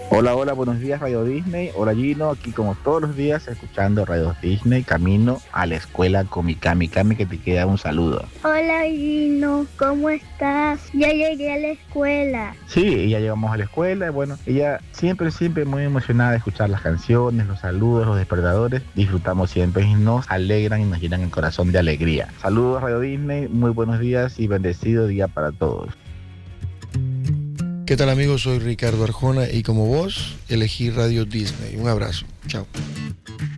Hola, hola, buenos días Radio Disney. Hola Gino, aquí como todos los días escuchando Radio Disney, camino a la escuela con mi Cami. Cami, que te queda un saludo. Hola Gino, ¿cómo estás? Ya llegué a la escuela. Sí, ya llegamos a la escuela y bueno, ella siempre muy emocionada de escuchar las canciones, los saludos, los despertadores. Disfrutamos siempre y nos alegran y nos llenan el corazón de alegría. Saludos Radio Disney, muy buenos días y bendecido día para todos. ¿Qué tal amigos? Soy Ricardo Arjona y como vos elegí Radio Disney. Un abrazo. Chao.